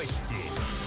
Новости.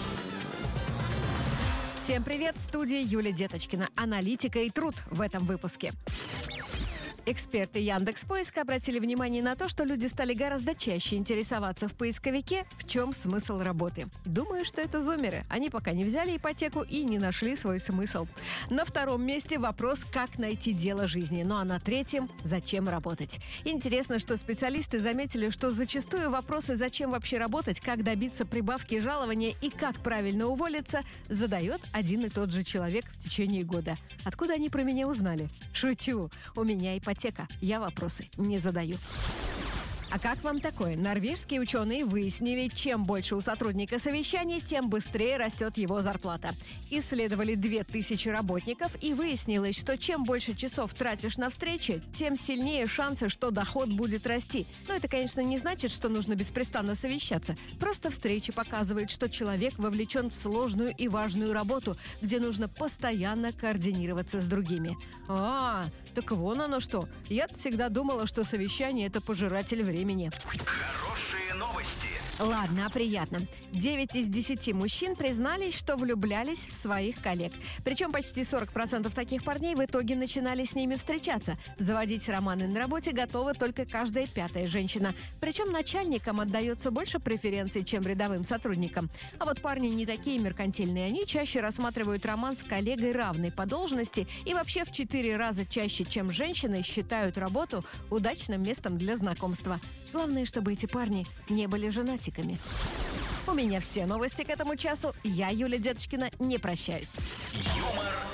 Всем привет! В студии Юлия Деточкина. Аналитика и труд в этом выпуске. Эксперты Яндекс.Поиска обратили внимание на то, что люди стали гораздо чаще интересоваться в поисковике, в чем смысл работы. Думаю, что это зумеры. Они пока не взяли ипотеку и не нашли свой смысл. На втором месте вопрос, как найти дело жизни. Ну а на третьем – зачем работать. Интересно, что специалисты заметили, что зачастую вопросы «зачем вообще работать?», «как добиться прибавки жалования» и «как правильно уволиться» задает один и тот же человек в течение года. Откуда они про меня узнали? Шучу. У меня ипотека. Я вопросы не задаю. А как вам такое? Норвежские ученые выяснили, чем больше у сотрудника совещаний, тем быстрее растет его зарплата. Исследовали 2000 работников и выяснилось, что чем больше часов тратишь на встречи, тем сильнее шансы, что доход будет расти. Но это, конечно, не значит, что нужно беспрестанно совещаться. Просто встречи показывают, что человек вовлечен в сложную и важную работу, где нужно постоянно координироваться с другими. Так вон оно что. Я-то всегда думала, что совещание – это пожиратель времени. Хорошие новости. Ладно, о приятном. 9 из 10 мужчин признались, что влюблялись в своих коллег. Причем почти 40% таких парней в итоге начинали с ними встречаться. Заводить романы на работе готова только каждая 5-я женщина. Причем начальникам отдается больше преференций, чем рядовым сотрудникам. А вот парни не такие меркантильные. Они чаще рассматривают роман с коллегой равной по должности и вообще в 4 раза чаще, чем женщины, считают работу удачным местом для знакомства. Главное, чтобы эти парни не были женатиками. У меня все новости к этому часу. Я, Юлия Деточкина, не прощаюсь. Юмор